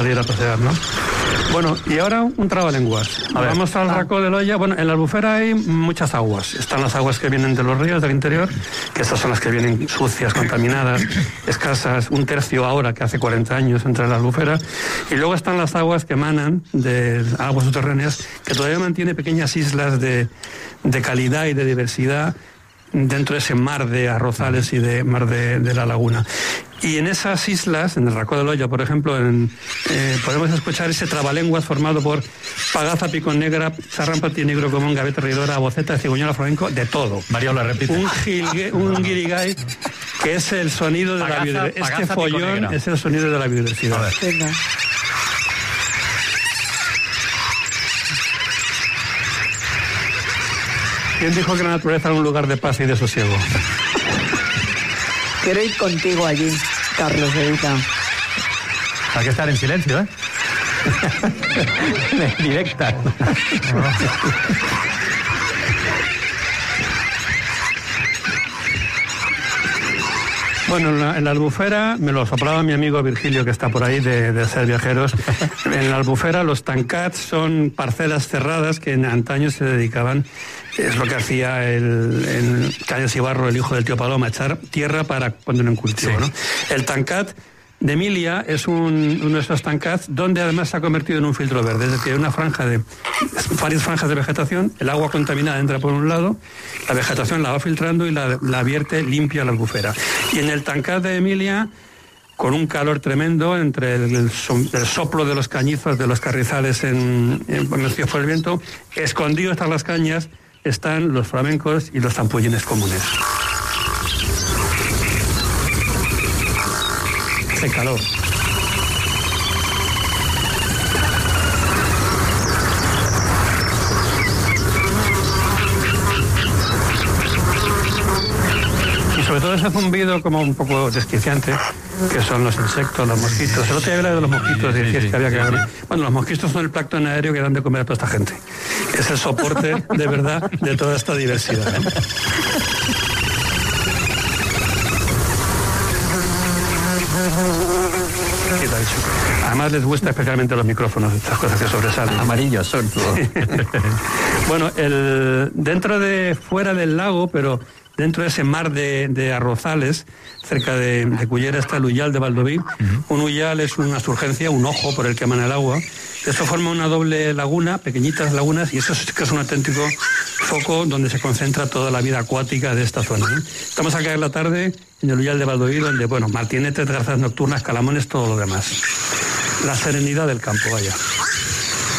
de ir a pasear, ¿no? Bueno, y ahora un trabalenguas. Vamos al Racó de Loya. Bueno, en la Albufera hay muchas aguas. Están las aguas que vienen de los ríos del interior, que estas son las que vienen sucias, contaminadas, escasas, un tercio ahora que hace 40 años entre la Albufera. Y luego están las aguas que emanan de aguas subterráneas, que todavía mantiene pequeñas islas de calidad y de diversidad dentro de ese mar de arrozales y de mar de la laguna. Y en esas islas, en el Racó de Loya, por ejemplo, podemos escuchar ese trabalenguas formado por pagaza, picón negra, sarrán, patinegro, común, gaveta, reidora, boceta, cigüeñola, flamenco, de todo. Mario lo repite. Un guirigay que es el sonido de la biodiversidad. Este follón es el sonido de la biodiversidad. Venga. ¿Quién dijo que la naturaleza era un lugar de paz y de sosiego? Quiero ir contigo allí, Carlos Evita. Hay que estar en silencio, ¿eh? Directa. Bueno, en la Albufera, me lo soplaba mi amigo Virgilio, que está por ahí, de Ser Viajeros. En la Albufera los tancats son parcelas cerradas que en antaño se dedicaban, es lo que hacía el Cañas Ibarro, el hijo del tío Paloma, echar tierra para ponerlo en cultivo, ¿no? El tancat de Emilia es uno de esos tancats donde además se ha convertido en un filtro verde, es decir, una franja varias franjas de vegetación, el agua contaminada entra por un lado, la vegetación la va filtrando y la vierte limpia a la Albufera. Y en el tancat de Emilia, con un calor tremendo entre el soplo de los cañizos, de los carrizales mecidos por el viento, escondidos tras las cañas están los flamencos y los zampullines comunes. Hace calor. Y sobre todo ese zumbido como un poco desquiciante, que son los insectos, los mosquitos. El otro día hablaba de los mosquitos, decías que había que... Bueno, los mosquitos son el plancton aéreo que dan de comer a toda esta gente. Es el soporte, de verdad, de toda esta diversidad, ¿eh? Además les gusta especialmente los micrófonos, estas cosas que sobresalen. Amarillos son todo. Bueno, fuera del lago, pero dentro de ese mar de arrozales, cerca de Cullera está el Uyal de Valdoví. Un uyal es una surgencia, un ojo por el que emana el agua. Esto forma una doble laguna, pequeñitas lagunas, y eso sí que es un auténtico foco donde se concentra toda la vida acuática de esta zona, ¿no? Estamos acá en la tarde en el Uyal de Valdoví, donde, bueno, martinetes, garzas nocturnas, calamones, todo lo demás. La serenidad del campo, vaya.